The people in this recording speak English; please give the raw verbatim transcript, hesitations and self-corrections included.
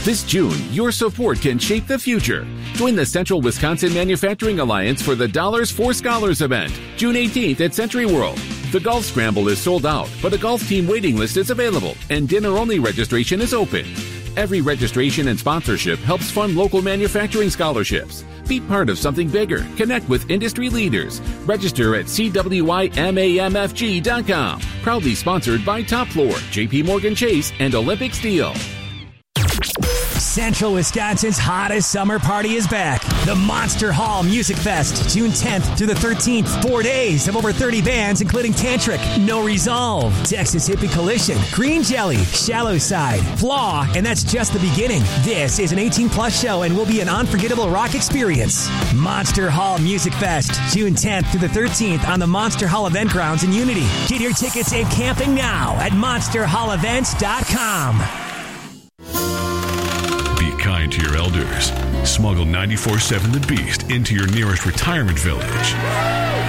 This June, your support can shape the future. Join the Central Wisconsin Manufacturing Alliance for the Dollars for Scholars event, June eighteenth at Century World. The golf scramble is sold out, but a golf team waiting list is available, and dinner-only registration is open. Every registration and sponsorship helps fund local manufacturing scholarships. Be part of something bigger. Connect with industry leaders. Register at C W I M A M F G dot com. Proudly sponsored by Top Floor, J P Morgan Chase, and Olympic Steel. Central Wisconsin's hottest summer party is back. The Monster Hall Music Fest, June tenth through the thirteenth. Four days of over thirty bands, including Tantric, No Resolve, Texas Hippie Coalition, Green Jelly, Shallow Side, Flaw, and that's just the beginning. This is an eighteen plus show and will be an unforgettable rock experience. Monster Hall Music Fest, June tenth through the thirteenth on the Monster Hall Event Grounds in Unity. Get your tickets and camping now at monster hall events dot com. Kind to your elders. Smuggle ninety-four seven The Beast into your nearest retirement village.